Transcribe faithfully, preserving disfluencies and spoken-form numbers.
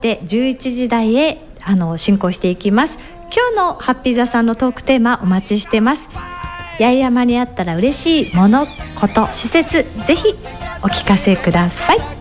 でじゅういちじ台へあの進行していきます。今日のハッピー座さんのトークテーマお待ちしてます。八重山にあったら嬉しいもの、こと、施設、ぜひお聞かせください。